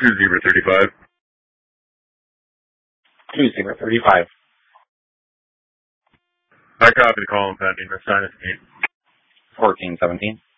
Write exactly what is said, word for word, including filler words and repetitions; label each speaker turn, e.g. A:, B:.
A: two zero thirty-five.
B: two zero thirty-five.
A: I copy the call and pending. The sign is eight.
B: fourteen seventeen.